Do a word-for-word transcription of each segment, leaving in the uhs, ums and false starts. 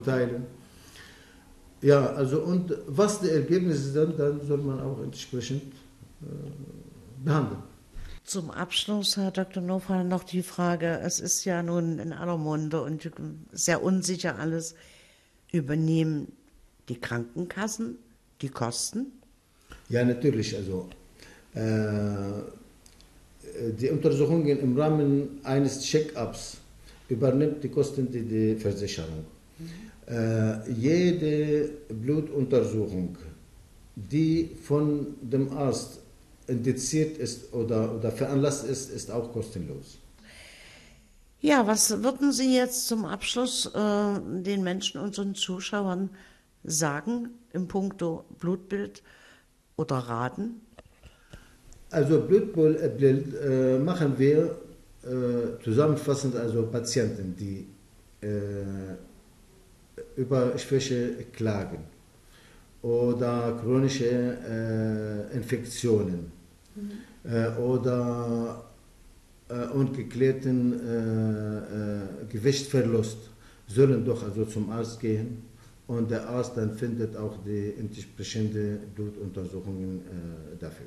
teilen. Ja, also und was die Ergebnisse sind, dann soll man auch entsprechend äh, behandeln. Zum Abschluss, Herr Doktor Nowal, noch die Frage, es ist ja nun in aller Munde und sehr unsicher alles, übernehmen die Krankenkassen die Kosten? Ja, natürlich, also äh, die Untersuchungen im Rahmen eines Check-ups übernimmt die Kosten die, die Versicherung. Mhm. Äh, jede Blutuntersuchung, die von dem Arzt indiziert ist oder, oder veranlasst ist, ist auch kostenlos. Ja, was würden Sie jetzt zum Abschluss äh, den Menschen, unseren Zuschauern sagen im Punkto Blutbild oder raten? Also Blutbild äh, machen wir äh, zusammenfassend, also Patienten, die äh, über Schwäche klagen oder chronische äh, Infektionen mhm. äh, oder äh, ungeklärten äh, äh, Gewichtsverlust, sollen doch also zum Arzt gehen und der Arzt dann findet auch die entsprechende Blutuntersuchungen äh, dafür.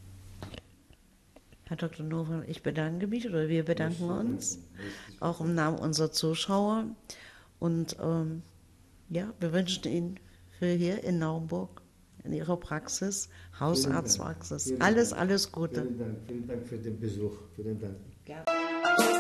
Herr Doktor Nowal, ich bedanke mich oder wir bedanken uns, auch im Namen unserer Zuschauer. Und ähm, ja, wir wünschen Ihnen für hier in Naumburg, in Ihrer Praxis, Hausarztpraxis, alles, alles Gute. Vielen Dank, vielen Dank für den Besuch. Vielen Dank. Gerne.